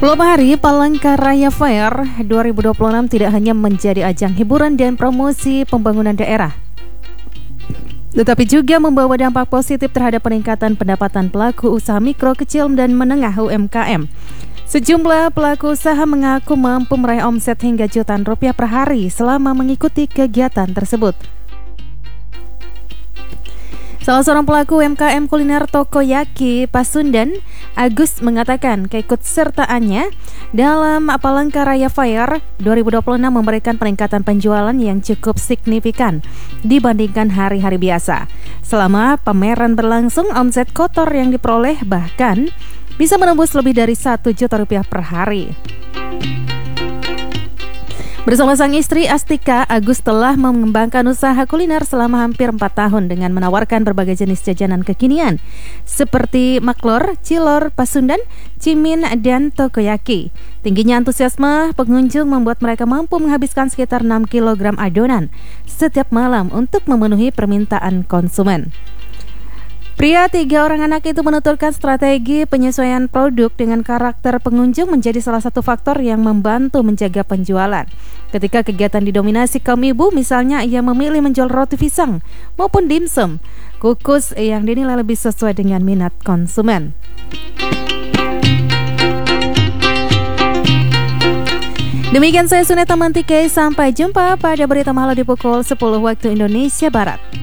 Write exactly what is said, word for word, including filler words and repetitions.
Lomba Palangkaraya Fair dua ribu dua puluh enam tidak hanya menjadi ajang hiburan dan promosi pembangunan daerah, tetapi juga membawa dampak positif terhadap peningkatan pendapatan pelaku usaha mikro, kecil, dan menengah U M K M. Sejumlah pelaku usaha mengaku mampu meraih omset hingga jutaan rupiah per hari selama mengikuti kegiatan tersebut. Salah seorang pelaku U M K M kuliner Tokoyaki Pasundan, Agus, mengatakan keikutsertaannya dalam Palangkaraya Fair dua ribu dua puluh enam memberikan peningkatan penjualan yang cukup signifikan dibandingkan hari-hari biasa. Selama pameran berlangsung, omset kotor yang diperoleh bahkan bisa menembus lebih dari satu juta rupiah per hari. Bersama sang istri Astika, Agus telah mengembangkan usaha kuliner selama hampir empat tahun dengan menawarkan berbagai jenis jajanan kekinian seperti maklor, cilor, pasundan, cimin, dan tokoyaki. Tingginya antusiasme pengunjung membuat mereka mampu menghabiskan sekitar enam kilogram adonan setiap malam untuk memenuhi permintaan konsumen. Pria tiga orang anak itu menuturkan strategi penyesuaian produk dengan karakter pengunjung menjadi salah satu faktor yang membantu menjaga penjualan. Ketika kegiatan didominasi kaum ibu, misalnya ia memilih menjual roti pisang maupun dimsum, kukus yang dinilai lebih sesuai dengan minat konsumen. Demikian saya Suneta Mantike, sampai jumpa pada berita malam di pukul sepuluh waktu Indonesia Barat.